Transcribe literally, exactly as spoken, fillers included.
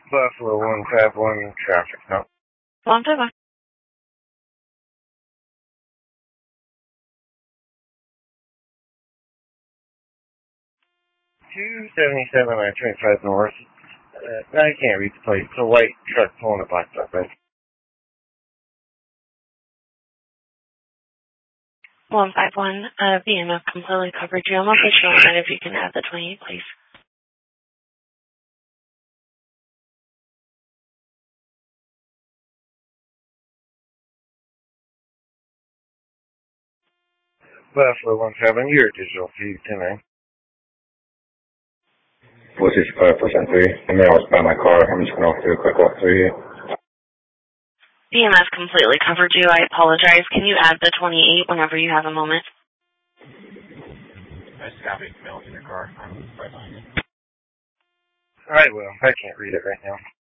Buffalo one five one traffic, no. one five one. two seventy-seven I twenty-five north. Uh, I can't read the plate. It's a white truck pulling a black truck, right? one five one, uh, B M F completely covered you. I'm also showing that if you can add the twenty-eight, please. Buffalo one seven, your digital feed ten nine. four sixty-five, four seventy-three. I'm going to by my car. I'm just going to do a quick walk through here. B M F completely covered you. I apologize. Can you add the twenty-eight whenever you have a moment? I just got it mail in your car. I'm right behind you. Alright, well, I can't read it right now.